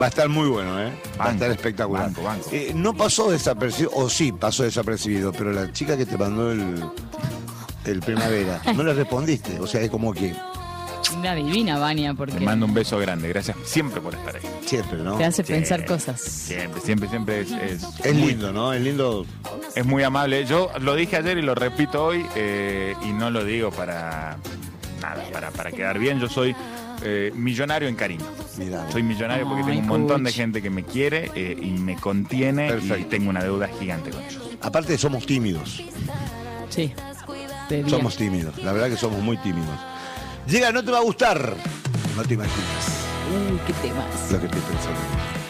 Va a estar muy bueno, ¿eh? Va a estar Banco, espectacular. banco. No pasó desapercibido, o sí, pasó desapercibido, pero la chica que te mandó el Primavera, no le respondiste. O sea, es como que Una divina, Vania, porque Te mando un beso grande. Gracias siempre por estar ahí. siempre, ¿no? te hace pensar Siempre, cosas. Siempre Es lindo, ¿no? Es lindo. es muy amable. Yo lo dije ayer y lo repito hoy, y no lo digo para nada, para quedar bien. Yo soy millonario en cariño. Mirá. Soy millonario porque Ay, tengo un montón de Puch. gente que me quiere y me contiene. Perfecto. Y tengo una deuda gigante con ellos. Aparte somos tímidos. Sí. De día. Somos tímidos. La verdad que somos muy tímidos. Llega, no te va a gustar. No te imaginas Qué temas. lo que estoy pensando.